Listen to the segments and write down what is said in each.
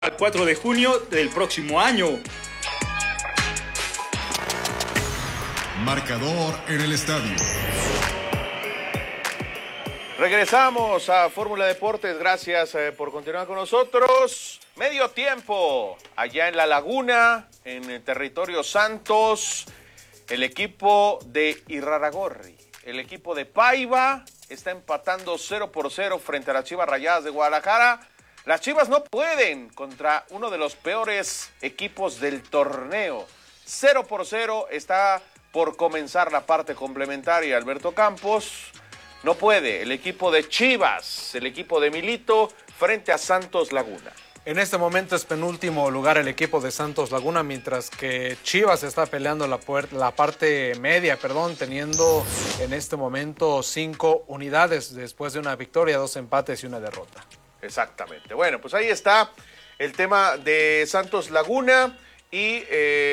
al 4 de junio del próximo año. Marcador en el estadio. Regresamos a Fórmula Deportes, gracias por continuar con nosotros. Medio tiempo, allá en La Laguna, en el territorio Santos, el equipo de Irarrágorri, el equipo de Paiva, está empatando 0-0 frente a las Chivas Rayadas de Guadalajara. Las Chivas no pueden contra uno de los peores equipos del torneo. 0-0, está por comenzar la parte complementaria. Alberto Campos, no puede el equipo de Chivas, el equipo de Milito, frente a Santos Laguna. En este momento es penúltimo lugar el equipo de Santos Laguna, mientras que Chivas está peleando la parte media, teniendo en este momento 5 unidades después de una victoria, 2 empates y una derrota. Exactamente. Bueno, pues ahí está el tema de Santos Laguna y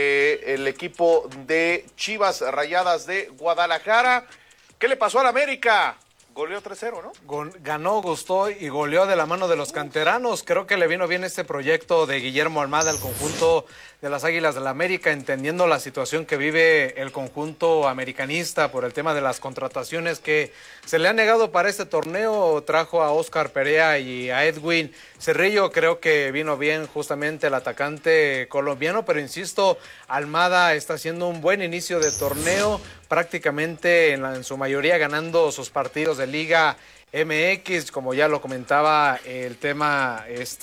el equipo de Chivas Rayadas de Guadalajara. ¿Qué le pasó al América? Goleó 3-0, ¿no? Ganó, gustó y goleó de la mano de los canteranos. Creo que le vino bien este proyecto de Guillermo Almada al conjunto de las Águilas del la América, entendiendo la situación que vive el conjunto americanista por el tema de las contrataciones que se le han negado para este torneo. Trajo a Óscar Perea y a Edwin Cerrillo. Creo que vino bien justamente el atacante colombiano, pero insisto, Almada está haciendo un buen inicio de torneo, prácticamente en su mayoría ganando sus partidos de Liga MX, como ya lo comentaba el tema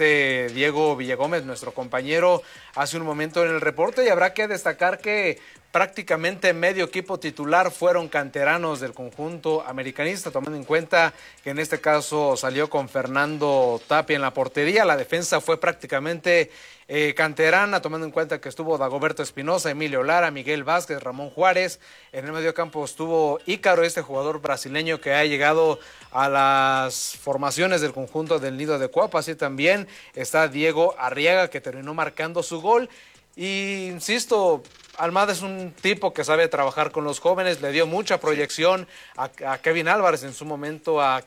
Diego Villagómez, nuestro compañero, hace un momento en el reporte, y habrá que destacar que prácticamente medio equipo titular fueron canteranos del conjunto americanista, tomando en cuenta que en este caso salió con Fernando Tapia en la portería. La defensa fue prácticamente canterana, tomando en cuenta que estuvo Dagoberto Espinosa, Emilio Lara, Miguel Vázquez, Ramón Juárez. En el mediocampo estuvo Ícaro, este jugador brasileño que ha llegado a las formaciones del conjunto del Nido de Cuapa. Así también está Diego Arriaga, que terminó marcando su gol. Y insisto, Almada es un tipo que sabe trabajar con los jóvenes, le dio mucha proyección a Kevin Álvarez en su momento, a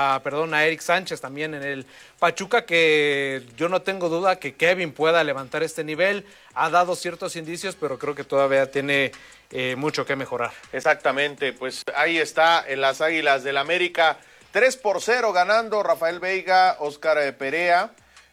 Eric Sánchez también en el Pachuca, que yo no tengo duda que Kevin pueda levantar este nivel. Ha dado ciertos indicios, pero creo que todavía tiene mucho que mejorar. Exactamente, pues ahí está en las Águilas del América, 3-0 ganando Rafael Veiga, Óscar Perea.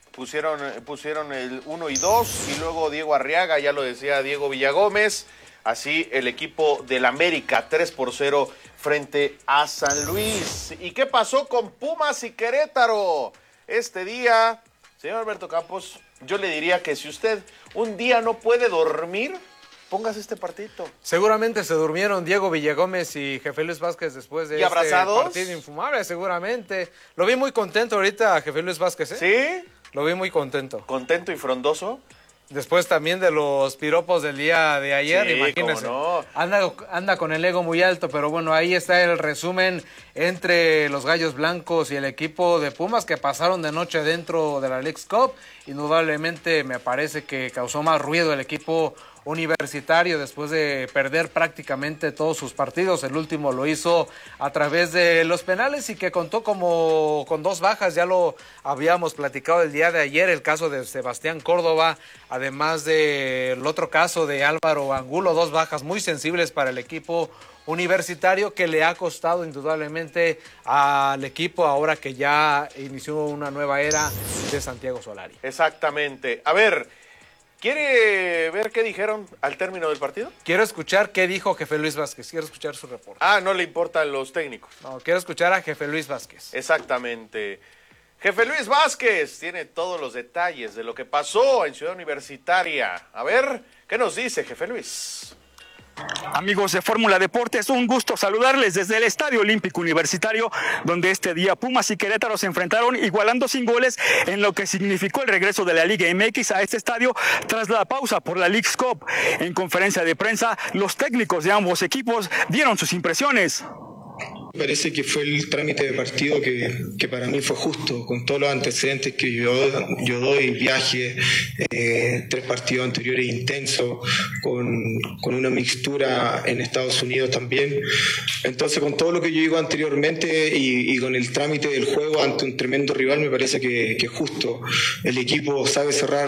Pusieron el 1 y 2 y luego Diego Arriaga, ya lo decía Diego Villagómez. Así el equipo del América 3-0 frente a San Luis. ¿Y qué pasó con Pumas y Querétaro? Este día, señor Alberto Campos, yo le diría que si usted un día no puede dormir, póngase este partidito. Seguramente se durmieron Diego Villagómez y Jefe Luis Vázquez después de ¿Y abrazados? Partido infumable, seguramente. Lo vi muy contento ahorita a Jefe Luis Vázquez, ¿eh? ¿Sí? Lo vi muy contento. ¿Contento y frondoso? Después también de los piropos del día de ayer, Sí, imagínense. cómo no. Anda con el ego muy alto, pero bueno, ahí está el resumen entre los Gallos Blancos y el equipo de Pumas que pasaron de noche dentro de la Leagues Cup. Indudablemente me parece que causó más ruido el equipo universitario después de perder prácticamente todos sus partidos. El último lo hizo a través de los penales y que contó con 2 bajas. Ya lo habíamos platicado el día de ayer, el caso de Sebastián Córdoba, además del otro caso de Álvaro Angulo, 2 bajas muy sensibles para el equipo universitario, que le ha costado indudablemente al equipo ahora que ya inició una nueva era de Santiago Solari. Exactamente. A ver, ¿quiere ver qué dijeron al término del partido? Quiero escuchar qué dijo Jefe Luis Vázquez, quiero escuchar su reporte. No le importan los técnicos. No, quiero escuchar a Jefe Luis Vázquez. Exactamente. Jefe Luis Vázquez tiene todos los detalles de lo que pasó en Ciudad Universitaria. A ver, ¿qué nos dice Jefe Luis? Amigos de Fórmula Deportes, un gusto saludarles desde el Estadio Olímpico Universitario, donde este día Pumas y Querétaro se enfrentaron igualando sin goles en lo que significó el regreso de la Liga MX a este estadio tras la pausa por la Leagues Cup. En conferencia de prensa, los técnicos de ambos equipos dieron sus impresiones. Parece que fue el trámite de partido que para mí fue justo, con todos los antecedentes que yo doy, viaje, 3 partidos anteriores intensos, con una mixtura en Estados Unidos también. Entonces, con todo lo que yo digo anteriormente y con el trámite del juego ante un tremendo rival, me parece que es justo. El equipo sabe cerrar